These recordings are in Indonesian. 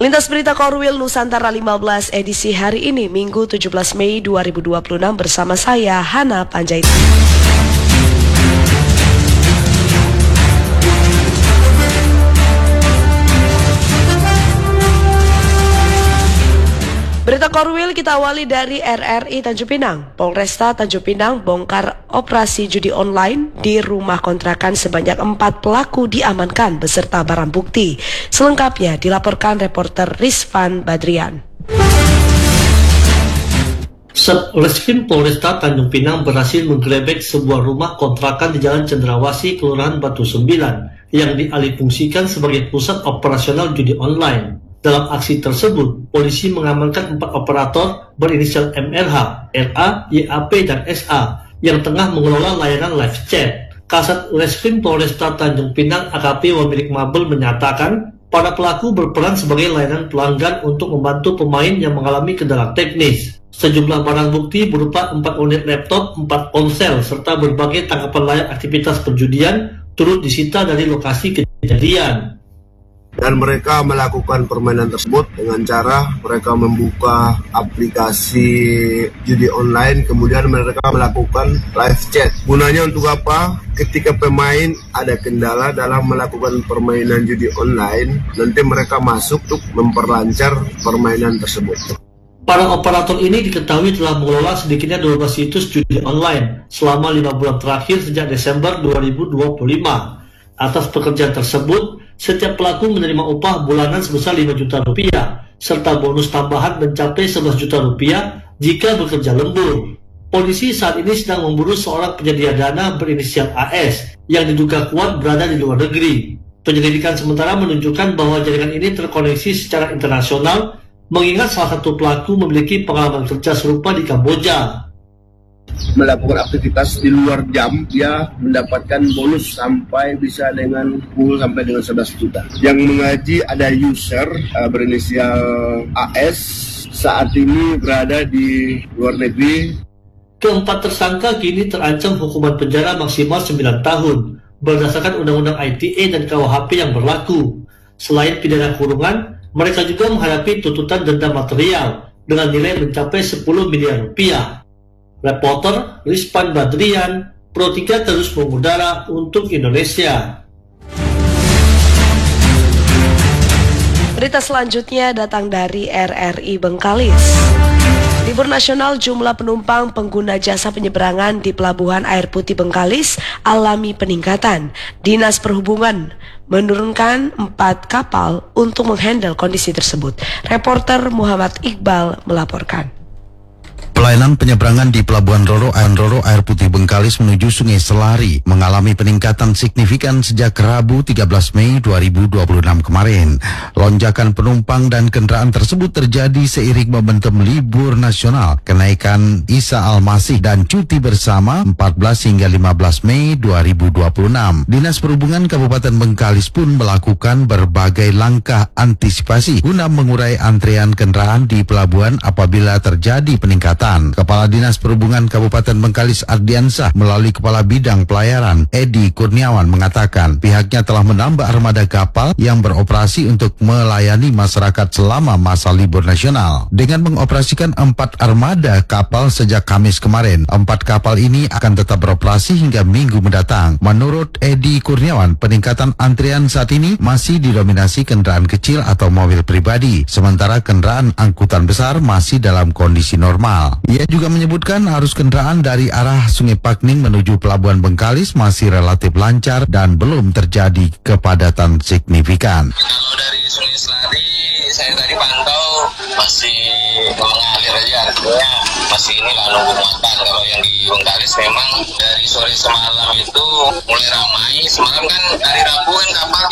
Lintas Berita Korwil Nusantara 15 edisi hari ini, Minggu 17 Mei 2026 bersama saya, Hana Panjaitan. Berita Korwil kita awali dari RRI Tanjung Pinang. Polresta Tanjung Pinang bongkar operasi judi online di rumah kontrakan, sebanyak 4 pelaku diamankan beserta barang bukti. Selengkapnya dilaporkan reporter Rizvan Badrian. Satreskrim Polresta Tanjung Pinang berhasil menggerebek sebuah rumah kontrakan di Jalan Cendrawasih, Kelurahan Batu Sembilan yang dialihfungsikan sebagai pusat operasional judi online. Dalam aksi tersebut, polisi mengamankan 4 operator berinisial MRH, RA, YAP, dan SA yang tengah mengelola layanan live chat. Kasat Reskrim Polresta Tanjung Pinang AKP Wamilik Mabel menyatakan para pelaku berperan sebagai layanan pelanggan untuk membantu pemain yang mengalami kendala teknis. Sejumlah barang bukti berupa 4 unit laptop, 4 ponsel, serta berbagai tangkapan layar aktivitas perjudian turut disita dari lokasi kejadian. Dan mereka melakukan permainan tersebut dengan cara mereka membuka aplikasi judi online, kemudian mereka melakukan live chat. Gunanya untuk apa? Ketika pemain ada kendala dalam melakukan permainan judi online, nanti mereka masuk untuk memperlancar permainan tersebut. Para operator ini diketahui telah mengelola sedikitnya 12 situs judi online selama 5 bulan terakhir sejak Desember 2025. Atas pekerjaan tersebut, setiap pelaku menerima upah bulanan sebesar 5 juta rupiah, serta bonus tambahan mencapai 11 juta rupiah jika bekerja lembur. Polisi saat ini sedang memburu seorang penyedia dana berinisial AS yang diduga kuat berada di luar negeri. Penyelidikan sementara menunjukkan bahwa jaringan ini terkoneksi secara internasional, mengingat salah satu pelaku memiliki pengalaman kerja serupa di Kamboja. Melakukan aktivitas di luar jam, dia mendapatkan bonus sampai bisa dengan 10 sampai dengan 11 juta. Yang mengaji ada user berinisial AS, saat ini berada di luar negeri. Keempat tersangka kini terancam hukuman penjara maksimal 9 tahun berdasarkan Undang-Undang ITE dan KUHP yang berlaku. Selain pidana kurungan, mereka juga menghadapi tuntutan denda material dengan nilai mencapai 10 miliar rupiah. Reporter Rizvan Badrian, Pro 3 terus mengudara untuk Indonesia. Berita selanjutnya datang dari RRI Bengkalis. Libur nasional, jumlah penumpang pengguna jasa penyeberangan di Pelabuhan Air Putih Bengkalis alami peningkatan. Dinas Perhubungan menurunkan 4 kapal untuk menghandle kondisi tersebut. Reporter Muhammad Iqbal melaporkan. Pelayanan penyeberangan di Pelabuhan Roro Air Putih Bengkalis menuju Sungai Selari mengalami peningkatan signifikan sejak Rabu 13 Mei 2026 kemarin. Lonjakan penumpang dan kendaraan tersebut terjadi seiring momentum libur nasional, kenaikan Isa Al-Masih dan cuti bersama 14 hingga 15 Mei 2026. Dinas Perhubungan Kabupaten Bengkalis pun melakukan berbagai langkah antisipasi guna mengurai antrean kendaraan di pelabuhan apabila terjadi peningkatan. Kepala Dinas Perhubungan Kabupaten Bengkalis Ardiansah melalui Kepala Bidang Pelayaran Edi Kurniawan mengatakan pihaknya telah menambah armada kapal yang beroperasi untuk melayani masyarakat selama masa libur nasional. Dengan mengoperasikan 4 armada kapal sejak Kamis kemarin, 4 kapal ini akan tetap beroperasi hingga Minggu mendatang. Menurut Edi Kurniawan, peningkatan antrian saat ini masih didominasi kendaraan kecil atau mobil pribadi, sementara kendaraan angkutan besar masih dalam kondisi normal. Ia juga menyebutkan arus kendaraan dari arah Sungai Pakning menuju Pelabuhan Bengkalis masih relatif lancar dan belum terjadi kepadatan signifikan. Kalau dari Sungai Selari, saya tadi pantau masih mengalir aja, artinya masih ini lah nunggu makan. Kalau yang di Bengkalis memang dari sore semalam itu mulai ramai. Semalam kan hari Rabu kan kapal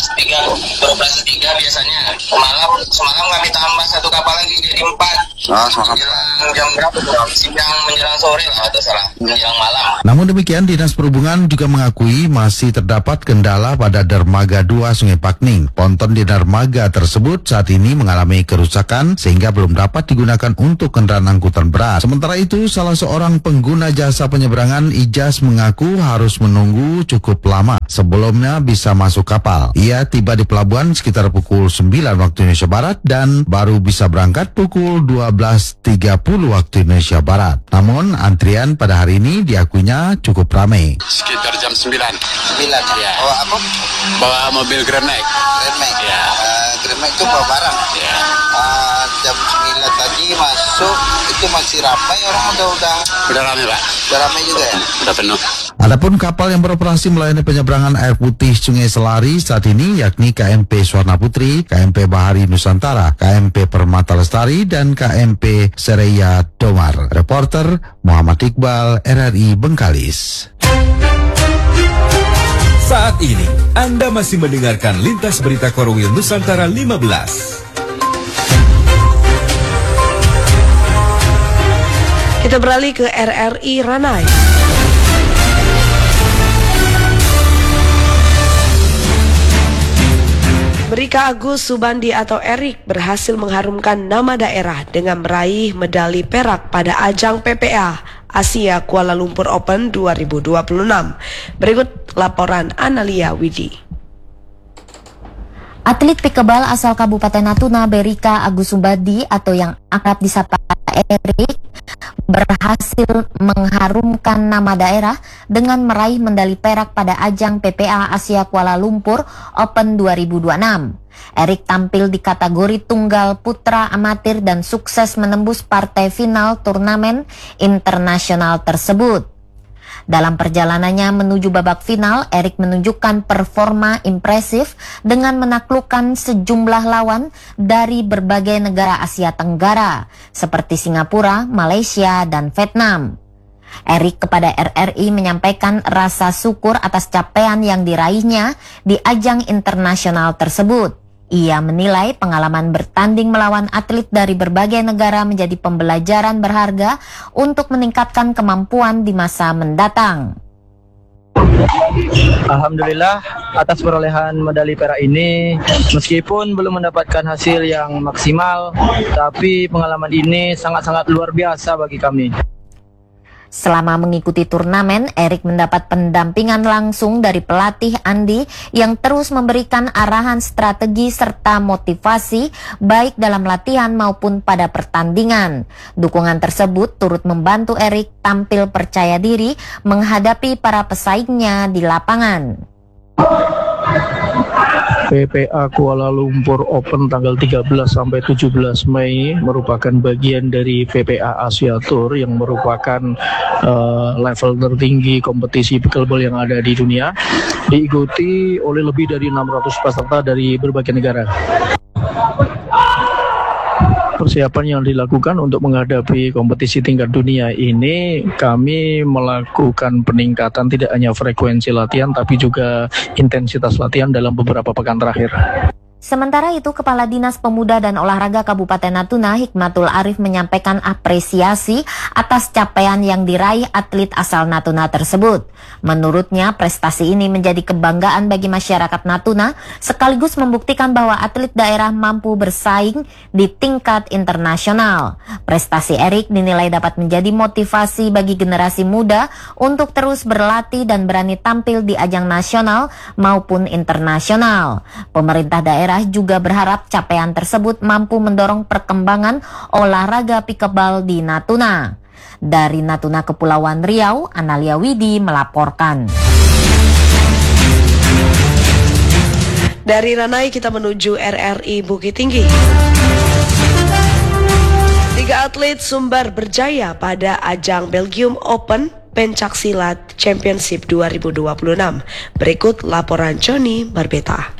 3 beroperasi 3 biasanya. Semalam kami tambah 1 kapal lagi jadi 4. Menjelang jam berapa? Siang menjelang sore lah atau salah, menjelang malam. Namun demikian, Dinas Perhubungan juga mengakui masih terdapat kendala pada dermaga 2 Sungai Pakning. Ponton di dermaga tersebut saat ini mengalami kerusakan sehingga belum dapat digunakan untuk kendaraan angkutan berat. Sementara itu, salah seorang pengguna jasa penyeberangan Ijaz mengaku harus menunggu cukup lama sebelumnya bisa masuk kapal. Ia tiba di pelabuhan sekitar pukul 9 waktu Indonesia Barat dan baru bisa berangkat pukul 12.30 waktu Indonesia Barat. Namun, antrian pada hari ini diakuinya cukup ramai. Sekitar jam 9. 9 ya. Oh, apa? Bawa mobil Grand Max. Ya. Grand Max itu bawa barang. Ya. Jam 9 tadi masuk, itu masih ramai, orang udah ramai, Pak. Udah ramai juga ya? Udah penuh. Adapun kapal yang beroperasi melayani penyeberangan air putih Sungai Selari saat ini yakni KMP Swarna Putri, KMP Bahari Nusantara, KMP Permata Lestari, dan KMP Sereya Domar. Reporter Muhammad Iqbal, RRI Bengkalis. Saat ini, Anda masih mendengarkan Lintas Berita Korwil Nusantara 15. Kita beralih ke RRI Ranai. Bribka Agus Subandi atau Erik berhasil mengharumkan nama daerah dengan meraih medali perak pada ajang PPA Asia Kuala Lumpur Open 2026. Berikut laporan Analia Widi. Atlet pikeball asal Kabupaten Natuna Bribka Agus Subandi atau yang akrab disapa Erik berhasil mengharumkan nama daerah dengan meraih medali perak pada ajang PPA Asia Kuala Lumpur Open 2026. Erik tampil di kategori tunggal putra amatir dan sukses menembus partai final turnamen internasional tersebut. Dalam perjalanannya menuju babak final, Erik menunjukkan performa impresif dengan menaklukkan sejumlah lawan dari berbagai negara Asia Tenggara, seperti Singapura, Malaysia, dan Vietnam. Erik kepada RRI menyampaikan rasa syukur atas capaian yang diraihnya di ajang internasional tersebut. Ia menilai pengalaman bertanding melawan atlet dari berbagai negara menjadi pembelajaran berharga untuk meningkatkan kemampuan di masa mendatang. Alhamdulillah atas perolehan medali perak ini, meskipun belum mendapatkan hasil yang maksimal, tapi pengalaman ini sangat-sangat luar biasa bagi kami. Selama mengikuti turnamen, Erik mendapat pendampingan langsung dari pelatih Andi yang terus memberikan arahan strategi serta motivasi baik dalam latihan maupun pada pertandingan. Dukungan tersebut turut membantu Erik tampil percaya diri menghadapi para pesaingnya di lapangan. PPA Kuala Lumpur Open tanggal 13 sampai 17 Mei merupakan bagian dari PPA Asia Tour yang merupakan level tertinggi kompetisi pickleball yang ada di dunia, diikuti oleh lebih dari 600 peserta dari berbagai negara. Persiapan yang dilakukan untuk menghadapi kompetisi tingkat dunia ini, kami melakukan peningkatan tidak hanya frekuensi latihan tapi juga intensitas latihan dalam beberapa pekan terakhir. Sementara itu, Kepala Dinas Pemuda dan Olahraga Kabupaten Natuna, Hikmatul Arif, menyampaikan apresiasi atas capaian yang diraih atlet asal Natuna tersebut. Menurutnya, prestasi ini menjadi kebanggaan bagi masyarakat Natuna, sekaligus membuktikan bahwa atlet daerah mampu bersaing di tingkat internasional. Prestasi Erik dinilai dapat menjadi motivasi bagi generasi muda untuk terus berlatih dan berani tampil di ajang nasional maupun internasional. Pemerintah daerah juga berharap capaian tersebut mampu mendorong perkembangan olahraga pikeball di Natuna. Dari Natuna Kepulauan Riau, Analia Widi melaporkan. Dari Ranai kita menuju RRI Bukit Tinggi. 3 atlet Sumbar berjaya pada ajang Belgium Open Pencaksilat Championship 2026. Berikut laporan Joni Barbeta.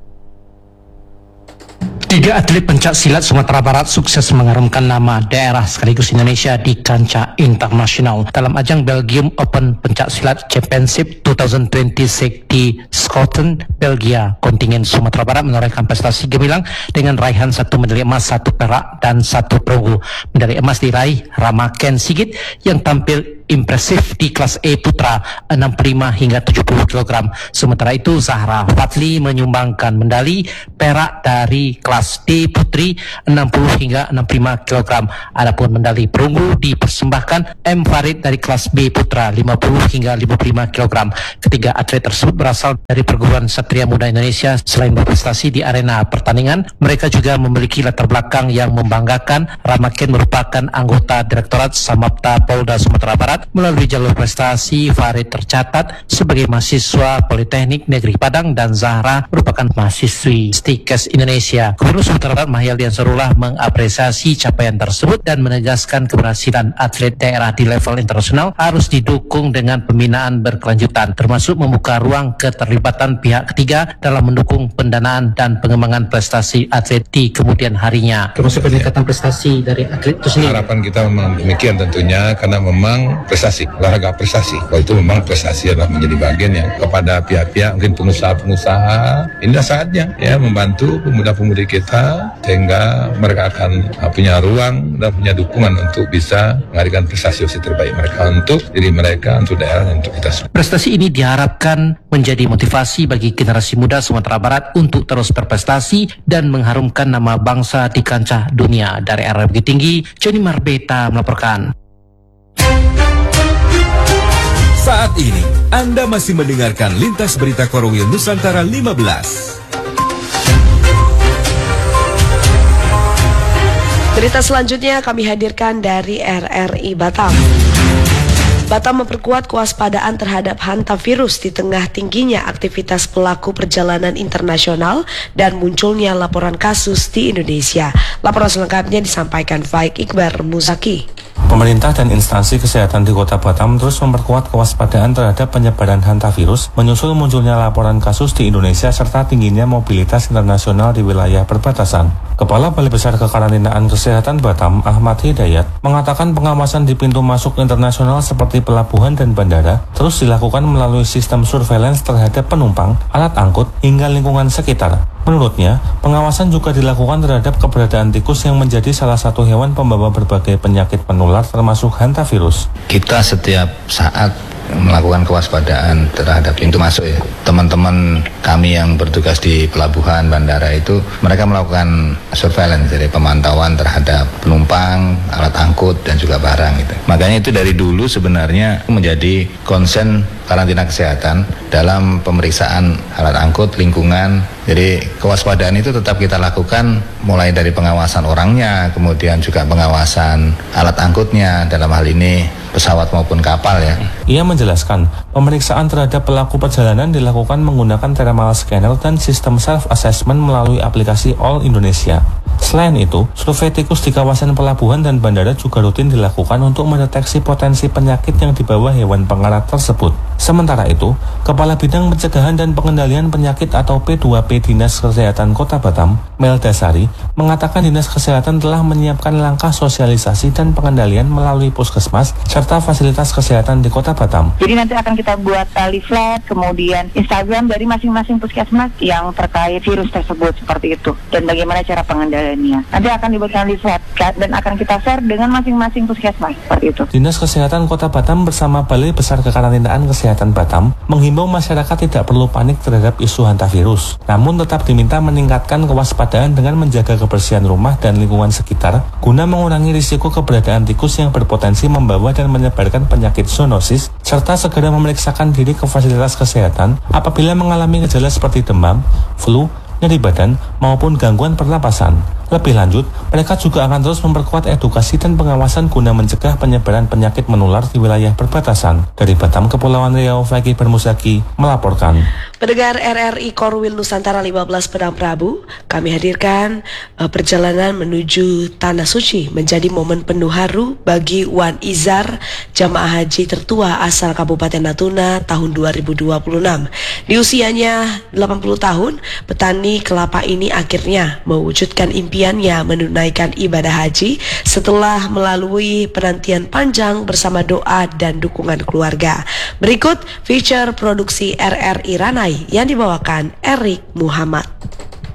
3 atlet pencaksilat Sumatera Barat sukses mengharumkan nama daerah sekaligus Indonesia di kancah internasional dalam ajang Belgium Open Pencaksilat Championship 2026 di Scotland, Belgia. Kontingen Sumatera Barat menorehkan prestasi gemilang dengan raihan 1 medali emas, 1 perak, dan 1 perunggu. Medali emas diraih Rama Ken Sigit yang tampil impresif di kelas E putra 65 hingga 70 kg. Sementara itu Zahra Fadli menyumbangkan medali perak dari kelas D putri 60 hingga 65 kg. Adapun medali perunggu dipersembahkan M Farid dari kelas B putra 50 hingga 55 kg. Ketiga atlet tersebut berasal dari perguruan Satria Muda Indonesia. Selain berprestasi di arena pertandingan, mereka juga memiliki latar belakang yang membanggakan. Ramaken merupakan anggota Direktorat Samapta Polda Sumatera Barat. Melalui jalur prestasi, Farid tercatat sebagai mahasiswa Politeknik Negeri Padang dan Zahra merupakan mahasiswi Stikes Indonesia. Gubernur Sumatera Barat Mahyaldi Ansarullah mengapresiasi capaian tersebut dan menegaskan keberhasilan atlet daerah di level internasional harus didukung dengan pembinaan berkelanjutan, termasuk membuka ruang keterlibatan pihak ketiga dalam mendukung pendanaan dan pengembangan prestasi atlet di kemudian harinya. Termasuk peningkatan prestasi dari atlet itu sendiri. Harapan kita memang demikian tentunya, karena memang prestasi, olahraga prestasi. Kalau itu memang prestasi adalah menjadi bagian yang kepada pihak-pihak mungkin pengusaha-pengusaha, inilah saatnya ya membantu pemuda-pemudi kita sehingga mereka akan punya ruang dan punya dukungan untuk bisa mengadakan prestasi terbaik mereka untuk diri mereka, untuk daerah, dan untuk kita semua. Prestasi ini diharapkan menjadi motivasi bagi generasi muda Sumatera Barat untuk terus berprestasi dan mengharumkan nama bangsa di kancah dunia. Dari area Bukit Tinggi, Joni Marbeta melaporkan. Saat ini, Anda masih mendengarkan Lintas Berita Korwil Nusantara 15. Berita selanjutnya kami hadirkan dari RRI Batam. Batam memperkuat kewaspadaan terhadap hantavirus di tengah tingginya aktivitas pelaku perjalanan internasional dan munculnya laporan kasus di Indonesia. Laporan selengkapnya disampaikan Faik Iqbar Muzaki. Pemerintah dan instansi kesehatan di Kota Batam terus memperkuat kewaspadaan terhadap penyebaran hantavirus menyusul munculnya laporan kasus di Indonesia serta tingginya mobilitas internasional di wilayah perbatasan. Kepala Balai Besar Kekarantinaan Kesehatan Batam, Ahmad Hidayat, mengatakan pengawasan di pintu masuk internasional seperti pelabuhan dan bandara terus dilakukan melalui sistem surveillance terhadap penumpang, alat angkut, hingga lingkungan sekitar. Menurutnya, pengawasan juga dilakukan terhadap keberadaan tikus yang menjadi salah satu hewan pembawa berbagai penyakit penular termasuk hantavirus. Kita setiap saat melakukan kewaspadaan terhadap pintu masuk ya. Teman-teman kami yang bertugas di pelabuhan, bandara itu mereka melakukan surveillance, jadi pemantauan terhadap penumpang, alat angkut dan juga barang gitu. Makanya itu dari dulu sebenarnya menjadi concern karantina kesehatan dalam pemeriksaan alat angkut, lingkungan. Jadi kewaspadaan itu tetap kita lakukan mulai dari pengawasan orangnya, kemudian juga pengawasan alat angkutnya, dalam hal ini pesawat maupun kapal ya. Ia menjelaskan, pemeriksaan terhadap pelaku perjalanan dilakukan menggunakan thermal scanner dan sistem self-assessment melalui aplikasi All Indonesia. Selain itu, survei tikus di kawasan pelabuhan dan bandara juga rutin dilakukan untuk mendeteksi potensi penyakit yang dibawa hewan pengarat tersebut. Sementara itu, Kepala Bidang Pencegahan dan Pengendalian Penyakit atau P2P Dinas Kesehatan Kota Batam, Melda Sari, mengatakan Dinas Kesehatan telah menyiapkan langkah sosialisasi dan pengendalian melalui puskesmas serta fasilitas kesehatan di Kota Batam. Jadi nanti akan kita buat leaflet, kemudian Instagram dari masing-masing puskesmas yang terkait virus tersebut seperti itu, dan bagaimana cara pengendaliannya. Nanti akan dibuatkan leaflet dan akan kita share dengan masing-masing puskesmas seperti itu. Dinas Kesehatan Kota Batam bersama Balai Besar Kekarantinaan Kesehatan Batam menghimbau masyarakat tidak perlu panik terhadap isu hantavirus, namun tetap diminta meningkatkan kewaspadaan dengan menjaga kebersihan rumah dan lingkungan sekitar guna mengurangi risiko keberadaan tikus yang berpotensi membawa dan menyebarkan penyakit zoonosis, serta segera memeriksakan diri ke fasilitas kesehatan apabila mengalami gejala seperti demam, flu, nyeri badan, maupun gangguan pernapasan. Lebih lanjut, mereka juga akan terus memperkuat edukasi dan pengawasan guna mencegah penyebaran penyakit menular di wilayah perbatasan. Dari Batam, Kepulauan Riau, Fakih Bermusaki melaporkan. Pendengar RRI Korwil Nusantara 15 Padang Prabu, kami hadirkan perjalanan menuju Tanah Suci menjadi momen penuh haru bagi Wan Izar, jamaah haji tertua asal Kabupaten Natuna tahun 2026. Di usianya 80 tahun, petani kelapa ini akhirnya mewujudkan impiannya menunaikan ibadah haji setelah melalui penantian panjang bersama doa dan dukungan keluarga. Berikut feature produksi RRI Ranai yang dibawakan Erik Muhammad.